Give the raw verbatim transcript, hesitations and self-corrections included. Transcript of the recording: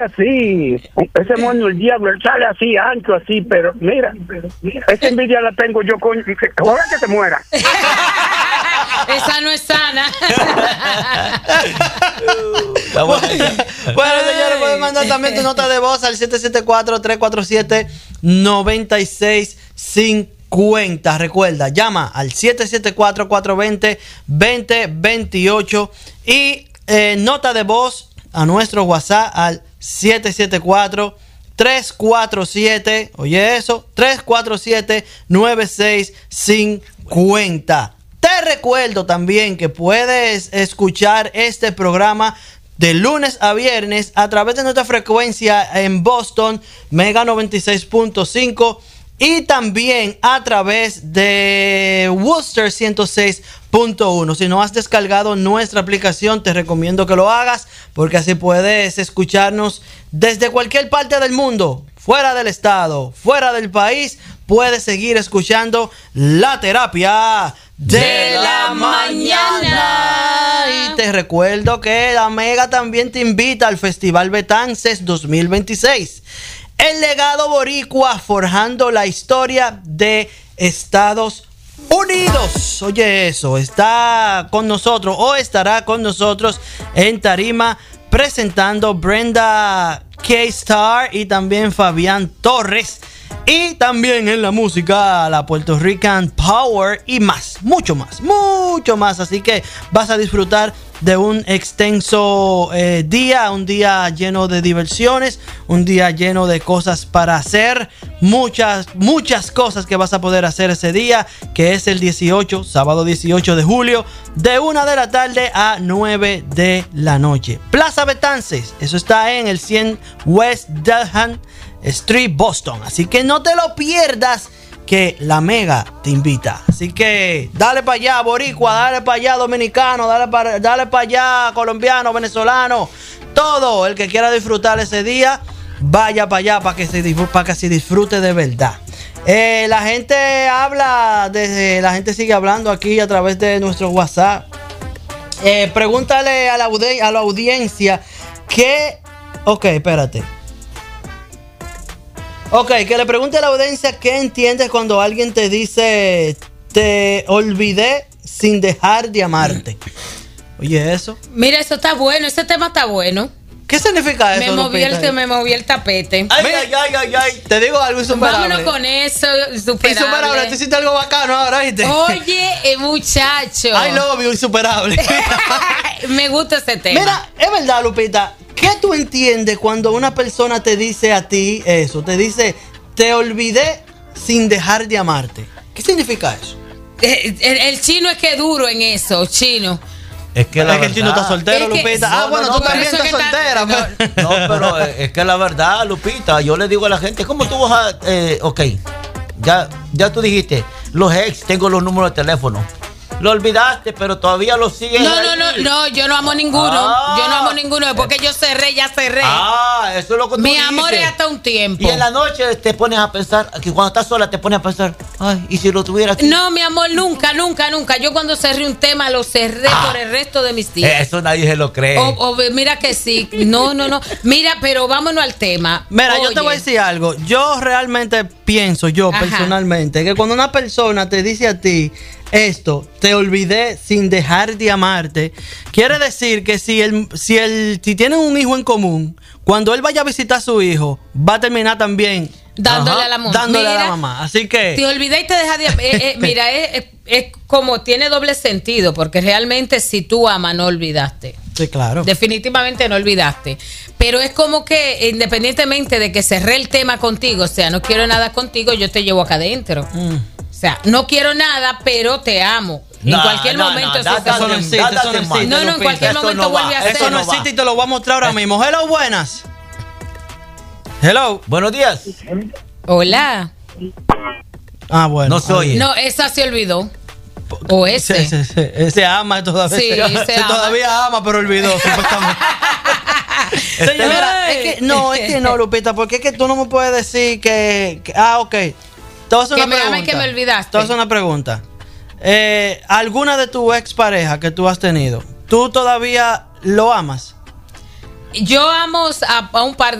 así, ese moño el diablo, él sale así, ancho así, pero mira, esa envidia la tengo yo, coño, ahora que se muera. Esa no es sana. Bueno, señores, pueden mandar también tu nota de voz al siete siete cuatro, tres cuatro siete, nueve seis cinco zero. Recuerda, llama al siete siete cuatro, cuatro dos cero, dos cero dos ocho y eh, nota de voz a nuestro WhatsApp al siete siete cuatro, tres cuatro siete, oye eso, tres cuatro siete, nueve seis cinco cero. Te recuerdo también que puedes escuchar este programa de lunes a viernes a través de nuestra frecuencia en Boston, Mega noventa y seis punto cinco, y también a través de Worcester ciento seis punto uno. Si no has descargado nuestra aplicación, te recomiendo que lo hagas, porque así puedes escucharnos desde cualquier parte del mundo, fuera del estado, fuera del país. Puedes seguir escuchando La Terapia de, de la, la mañana. mañana. Y te recuerdo que la Mega también te invita al Festival Betances dos mil veintiséis. El legado boricua forjando la historia de Estados Unidos. Oye eso, está con nosotros o estará con nosotros en tarima presentando Brenda K-Star y también Fabián Torres. Y también en la música, la Puerto Rican Power y más, mucho más, mucho más. Así que vas a disfrutar de un extenso eh, día, un día lleno de diversiones, un día lleno de cosas para hacer, muchas, muchas cosas que vas a poder hacer ese día, que es el dieciocho, sábado dieciocho de julio, de una de la tarde a nueve de la noche. Plaza Betances, eso está en el cien West Delhan Street, Boston. Así que no te lo pierdas, que la Mega te invita. Así que dale para allá, boricua, dale para allá, dominicano, dale para dale para allá, colombiano, venezolano, todo el que quiera disfrutar ese día, vaya para allá para que se para que se disfrute de verdad. Eh, la gente habla, desde la gente sigue hablando aquí a través de nuestro WhatsApp. Eh, pregúntale a la, audi- a la audiencia que, ok, espérate. Ok, que le pregunte a la audiencia qué entiendes cuando alguien te dice te olvidé sin dejar de amarte. Oye, eso. Mira, eso está bueno, ese tema está bueno. ¿Qué significa eso? Me moví, el, me moví el tapete. Ay, ay, ay, ay, ay. Te digo algo insuperable. Vámonos con eso, insuperable. Insuperable, tú hiciste algo bacano ahora, ¿viste? Oye, eh, muchacho. I love you, insuperable. Me gusta ese tema. Mira, es verdad, Lupita. ¿Qué tú entiendes cuando una persona te dice a ti eso? Te dice, te olvidé sin dejar de amarte. ¿Qué significa eso? El, el, el chino es que es duro en eso, chino. Es que, la es que el chino está soltero, es que, Lupita. No, ah, bueno, no, tú no, también estás soltera. Está, no, pero es que la verdad, Lupita, yo le digo a la gente, ¿cómo tú vas a...? Eh, ok, ya, ya tú dijiste, los ex, tengo los números de teléfono. Lo olvidaste, pero todavía lo sigues. No, ahí. no, no, no, yo no amo ninguno. Ah, yo no amo ninguno, porque yo cerré, ya cerré. Ah, eso es lo que tú Mi dices. amor es hasta un tiempo. Y en la noche te pones a pensar, que cuando estás sola te pones a pensar, ay, ¿y si lo tuviera aquí? No, mi amor, nunca, nunca, nunca. Yo cuando cerré un tema, lo cerré ah, por el resto de mis días. Eso nadie se lo cree. O, o, mira que sí. No, no, no. Mira, pero vámonos al tema. Mira, Oye. yo te voy a decir algo. Yo realmente pienso, yo Ajá. personalmente, que cuando una persona te dice a ti, esto, te olvidé sin dejar de amarte, quiere decir que si el, si el, si tienen un hijo en común, cuando él vaya a visitar a su hijo, va a terminar también dándole Ajá, a la mamá. Dándole mira, a la mamá. Así que te olvidé y te dejas de amar. Eh, eh, mira, es, es, es como tiene doble sentido, porque realmente si tú amas, no olvidaste. Sí, claro. Definitivamente no olvidaste. Pero es como que independientemente de que cerré el tema contigo, o sea, no quiero nada contigo, yo te llevo acá adentro. Mm. O sea, no quiero nada, pero te amo. No, en cualquier no, momento no, eso, date, eso no existe, eso no existe. No, no, en cualquier eso momento no vuelve a ser. Eso no existe y te lo voy a mostrar ahora mismo. Hello, buenas. Hello. Buenos días. Hola. Ah, bueno. No se oye. No, esa se olvidó. O ese. Se, se, se, se ama todavía. Sí, se, se se ama. todavía ama, pero olvidó. Señora, es que, no, es que no, Lupita, porque es que tú no me puedes decir que, que ah, ok. Te voy a hacer que una me pregunta. amen, que me olvidaste. Te voy a hacer una pregunta. Eh, ¿Alguna de tu ex pareja que tú has tenido, tú todavía lo amas? yo amo a, a un par